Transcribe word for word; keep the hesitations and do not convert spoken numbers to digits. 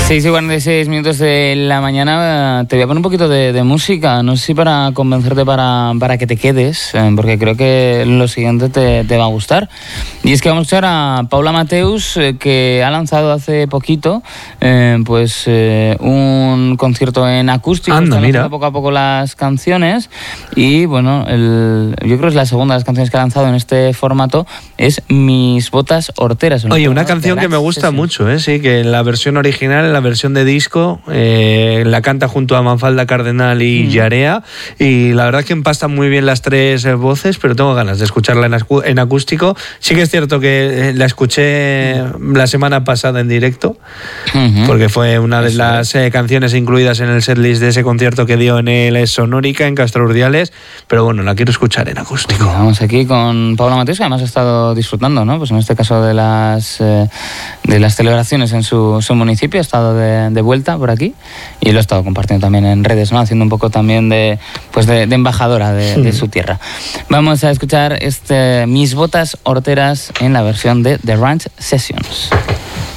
seis y cuarenta y seis minutos de la mañana. Te voy a poner un poquito de, de música, no sé si para convencerte para, para que te quedes, eh, porque creo que lo siguiente te, te va a gustar. Y es que vamos a escuchar a Paula Mateus, eh, que ha lanzado hace poquito eh, pues eh, un concierto en acústico. Anda, está mira. lanzando poco a poco las canciones y bueno, el, yo creo que es la segunda de las canciones que ha lanzado en este formato, es Mis botas horteras. Oye, una canción que me gusta mucho, ¿eh? Sí, que en la versión original, en la versión de disco, eh, la canta junto a Manfalda Cardenal y mm. Yarea, y la verdad es que empastan muy bien las tres eh, voces, pero tengo ganas de escucharla en, acu- en acústico. Sí que es cierto que eh, la escuché la semana pasada en directo, uh-huh. porque fue una de Eso las eh, canciones incluidas en el setlist de ese concierto que dio en el Sonórica, en Castro Urdiales, pero bueno, la quiero escuchar en acústico. Pues vamos aquí con Paula Mateus, que además ha estado disfrutando, ¿no? Pues en este caso de las eh, de las celebraciones en su, su municipio, ha estado de, de vuelta por aquí y lo ha estado compartiendo también en redes, ¿no? Haciendo un poco también de, pues de, de embajadora de, de su tierra. Vamos a escuchar este Mis botas horteras en la versión de The Ranch Sessions.